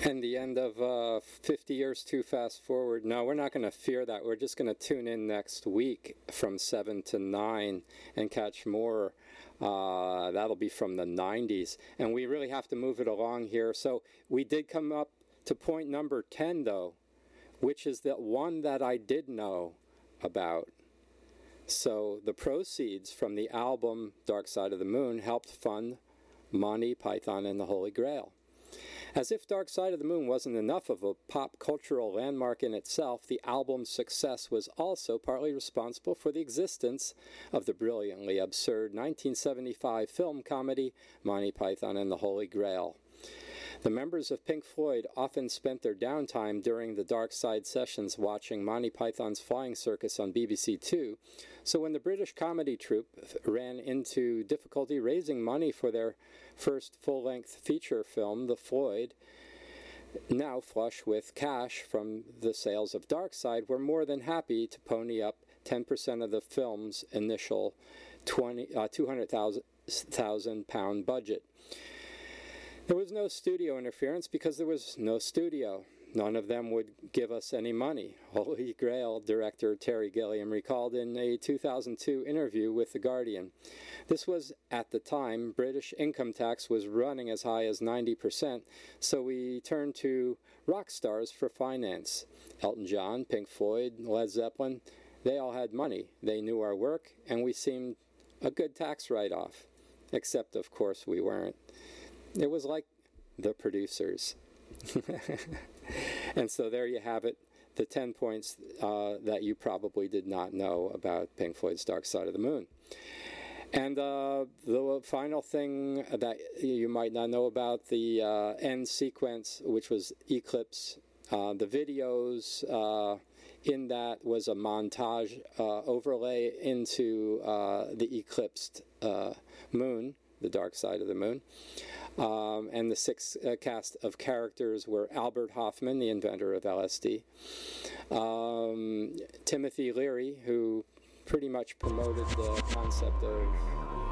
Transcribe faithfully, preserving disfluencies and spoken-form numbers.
And the end of uh, fifty years too fast forward. No, we're not going to fear that. We're just going to tune in next week from seven to nine and catch more. Uh, that'll be from the nineties. And we really have to move it along here. So we did come up to point number ten, though, which is the one that I did know about. So the proceeds from the album Dark Side of the Moon helped fund Monty Python and the Holy Grail. As if Dark Side of the Moon wasn't enough of a pop cultural landmark in itself, the album's success was also partly responsible for the existence of the brilliantly absurd nineteen seventy-five film comedy Monty Python and the Holy Grail. The members of Pink Floyd often spent their downtime during the Dark Side sessions watching Monty Python's Flying Circus on B B C Two, so when the British comedy troupe ran into difficulty raising money for their first full-length feature film, The Floyd, now flush with cash from the sales of Dark Side, were more than happy to pony up ten percent of the film's initial two hundred thousand pound budget. There was no studio interference because there was no studio. None of them would give us any money. Holy Grail director Terry Gilliam recalled in a two thousand two interview with The Guardian. This was, at the time, British income tax was running as high as ninety percent, so we turned to rock stars for finance. Elton John, Pink Floyd, Led Zeppelin, they all had money. They knew our work, and we seemed a good tax write-off. Except, of course, we weren't. It was like the producers. And so there you have it, the ten points uh, that you probably did not know about Pink Floyd's Dark Side of the Moon. And uh, the final thing that you might not know about, the uh, end sequence, which was Eclipse. Uh, the videos uh, in that was a montage uh, overlay into uh, the eclipsed uh, moon, the Dark Side of the Moon. Um, and the six uh, cast of characters were Albert Hoffman, the inventor of L S D, um, Timothy Leary, who pretty much promoted the concept of